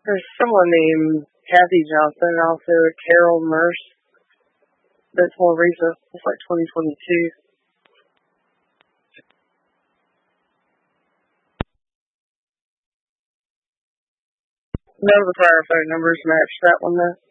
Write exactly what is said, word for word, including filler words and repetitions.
There's someone named Kathy Johnson, and also Carol Merce. That's more recent. It's like twenty twenty-two. None of the prior phone numbers match that one, though.